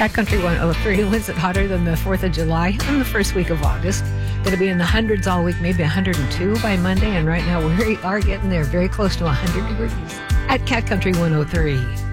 Cat Country 103. When's it hotter than the 4th of July? In the first week of August. Going to be in the hundreds all week, maybe 102 by Monday. And right now we are getting there, very close to 100 degrees at Cat Country 103.